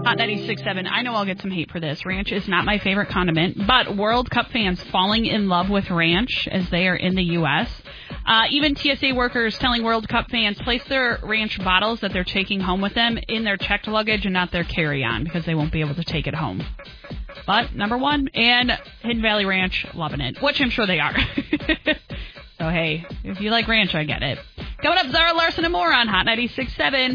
Hot 96.7. I know I'll get some hate for this. Ranch is not my favorite condiment, but World Cup fans falling in love with ranch as they are in the U.S. Even TSA workers telling World Cup fans place their ranch bottles that they're taking home with them in their checked luggage and not their carry-on because they won't be able to take it home. But number one, and Hidden Valley Ranch, loving it, which I'm sure they are. So, hey, if you like ranch, I get it. Coming up, Zara Larson and more on Hot 96.7.